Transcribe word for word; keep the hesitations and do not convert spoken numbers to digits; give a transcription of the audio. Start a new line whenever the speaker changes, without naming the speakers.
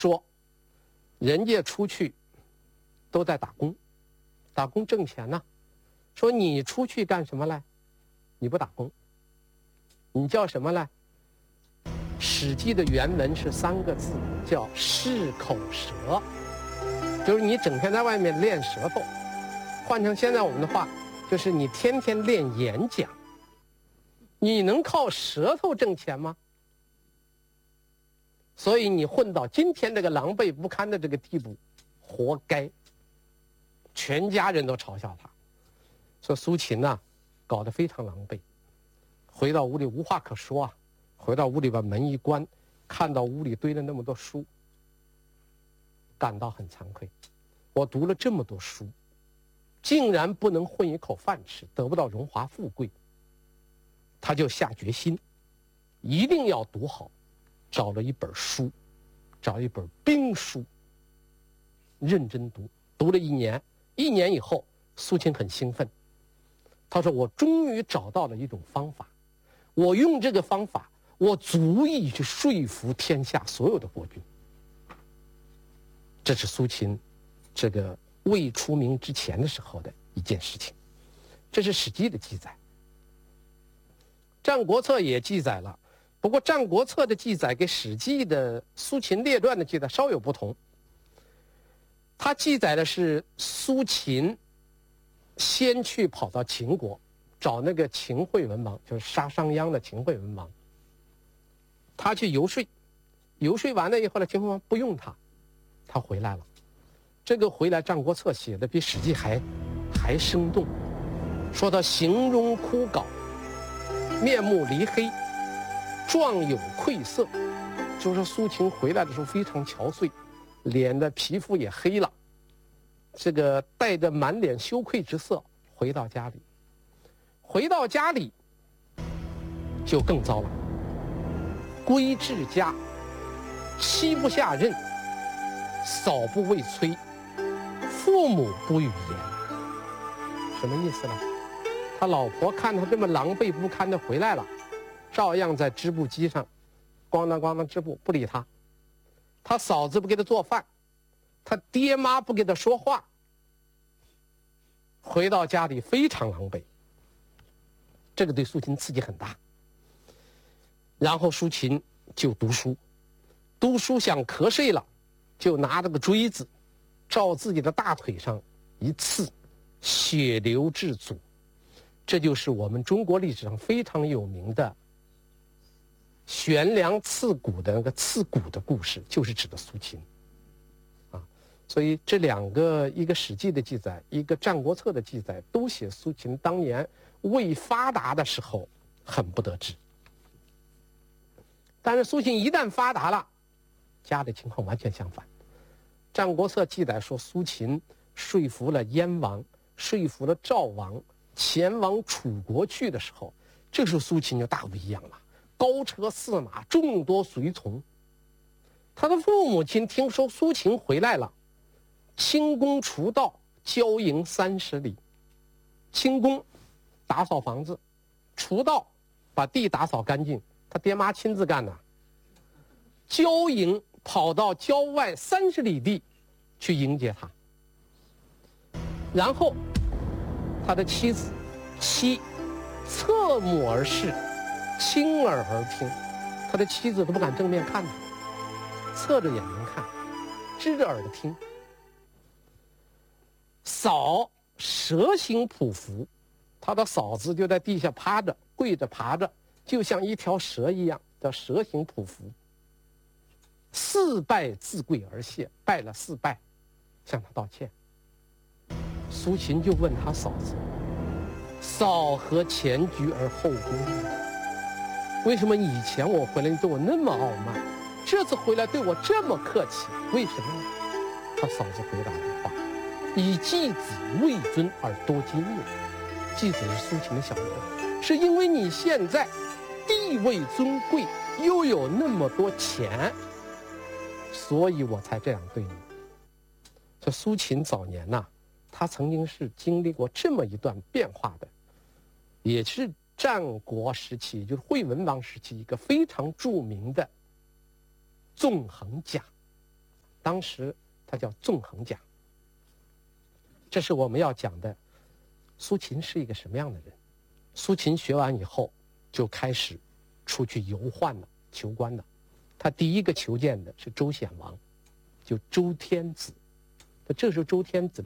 说人家出去都在打工，打工挣钱呢。说你出去干什么来？你不打工，你叫什么来？《史记》的原文是三个字，叫适口舌，就是你整天在外面练舌头。换成现在我们的话，就是你天天练演讲。你能靠舌头挣钱吗？所以你混到今天这个狼狈不堪的这个地步，活该。全家人都嘲笑他，说苏秦呐、啊，搞得非常狼狈。回到屋里无话可说啊，回到屋里把门一关，看到屋里堆了那么多书，感到很惭愧。我读了这么多书，竟然不能混一口饭吃，得不到荣华富贵。他就下决心，一定要读好，找了一本书，找一本兵书，认真读，读了一年。一年以后，苏秦很兴奋，他说：“我终于找到了一种方法，我用这个方法，我足以去说服天下所有的国君。”这是苏秦这个未出名之前的时候的一件事情，这是《史记》的记载。《战国策》也记载了，不过《战国策》的记载跟《史记》的《苏秦列传》的记载稍有不同。它记载的是苏秦先去跑到秦国，找那个秦惠文王，就是杀商鞅的秦惠文王。他去游说，游说完了以后呢，秦惠文王不用他，他回来了。这个回来，《战国策》写的比《史记》还还生动，说他形容枯槁，面目离黑，状有愧色，就是说苏秦回来的时候非常憔悴，脸的皮肤也黑了，这个带着满脸羞愧之色回到家里。回到家里就更糟了，归至家，妻不下任，嫂不未催，父母不语言。什么意思呢？他老婆看他这么狼狈不堪的回来了，照样在织布机上咣当咣当织布，不理他。他嫂子不给他做饭，他爹妈不给他说话。回到家里非常狼狈，这个对苏秦刺激很大。然后苏秦就读书，读书想瞌睡了，就拿着个锥子照自己的大腿上一刺，血流至左。这就是我们中国历史上非常有名的悬梁刺股的那个刺股的故事，就是指的苏秦啊。所以这两个，一个《史记》的记载，一个《战国策》的记载，都写苏秦当年未发达的时候很不得志。但是苏秦一旦发达了，家里情况完全相反。《战国策》记载说，苏秦说服了燕王，说服了赵王，前往楚国去的时候，这时候苏秦就大不一样了，高车驷马，众多随从。他的父母亲听说苏秦回来了，清宫除道，郊营三十里。清宫打扫房子，除道把地打扫干净，他爹妈亲自干的。郊营跑到郊外三十里地去迎接他，然后他的妻子妻侧目而视，亲耳而听，他的妻子都不敢正面看他，侧着眼睛看，支着耳朵听。嫂蛇形匍匐，他的嫂子就在地下趴着，跪着爬着，就像一条蛇一样，叫蛇形匍匐。四拜自跪而谢，拜了四拜，向他道歉。苏秦就问他嫂子：“嫂何前居而后恭？为什么以前我回来你对我那么傲慢，这次回来对我这么客气？为什么呢？”他嫂子回答的话：“以继子位尊而多今日。”继子是苏秦的小名，是因为你现在地位尊贵，又有那么多钱，所以我才这样对你。这苏秦早年呐、啊，他曾经是经历过这么一段变化的，也是战国时期，就是惠文王时期一个非常著名的纵横家， 当时他叫纵横奖。这是我们要讲的，苏秦是一个什么样的人？苏秦学完以后，就开始出去游宦了，求官了。他第一个求见的是周显王，就周天子。这时候周天子